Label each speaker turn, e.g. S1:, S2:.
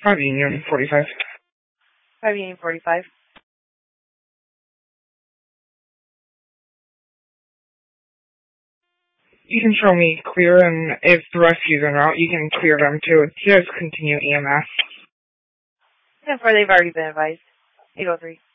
S1: 5 Union 45.
S2: 5 Union 45.
S1: You can show me clear, and if the rescue's en route, you can clear them too. Just continue EMS.
S2: 10-4, they've already been advised. 803.